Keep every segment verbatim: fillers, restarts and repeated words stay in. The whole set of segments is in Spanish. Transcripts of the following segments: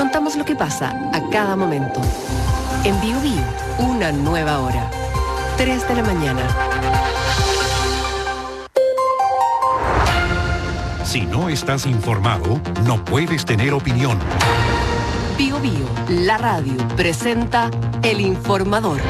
contamos lo que pasa a cada momento. En Bio Bio, una nueva hora. tres de la mañana. Si no estás informado, no puedes tener opinión. Bio Bio, la radio, presenta El Informador.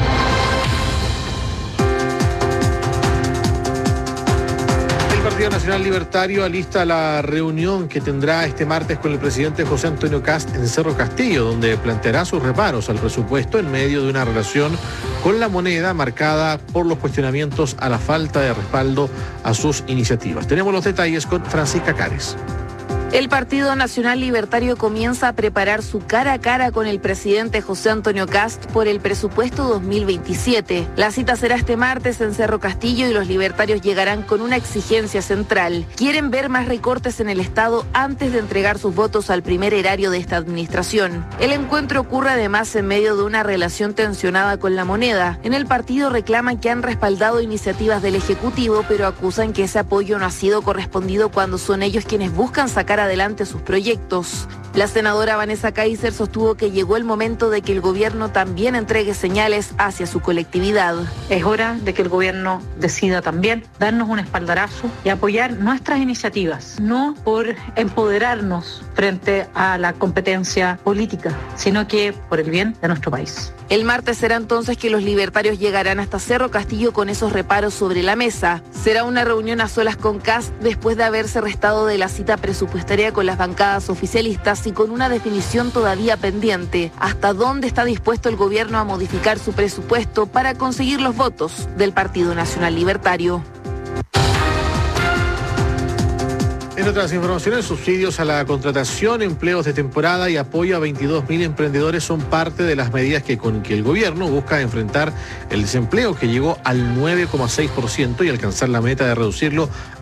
El Partido Nacional Libertario alista la reunión que tendrá este martes con el presidente José Antonio Kast en Cerro Castillo, donde planteará sus reparos al presupuesto en medio de una relación con la moneda marcada por los cuestionamientos a la falta de respaldo a sus iniciativas. Tenemos los detalles con Francisca Cares. El Partido Nacional Libertario comienza a preparar su cara a cara con el presidente José Antonio Kast por el presupuesto dos mil veintisiete. La cita será este martes en Cerro Castillo y los libertarios llegarán con una exigencia central. Quieren ver más recortes en el Estado antes de entregar sus votos al primer erario de esta administración. El encuentro ocurre además en medio de una relación tensionada con la moneda. En el partido reclaman que han respaldado iniciativas del Ejecutivo, pero acusan que ese apoyo no ha sido correspondido cuando son ellos quienes buscan sacar adelante sus proyectos. La senadora Vanessa Kaiser sostuvo que llegó el momento de que el gobierno también entregue señales hacia su colectividad. Es hora de que el gobierno decida también darnos un espaldarazo y apoyar nuestras iniciativas, no por empoderarnos frente a la competencia política, sino que por el bien de nuestro país. El martes será entonces que los libertarios llegarán hasta Cerro Castillo con esos reparos sobre la mesa. Será una reunión a solas con Kast después de haberse restado de la cita presupuestaria con las bancadas oficialistas y con una definición todavía pendiente. ¿Hasta dónde está dispuesto el gobierno a modificar su presupuesto para conseguir los votos del Partido Nacional Libertario? En otras informaciones, subsidios a la contratación, empleos de temporada y apoyo a veintidós mil emprendedores son parte de las medidas que con que el gobierno busca enfrentar el desempleo, que llegó al nueve coma seis por ciento y alcanzar la meta de reducirlo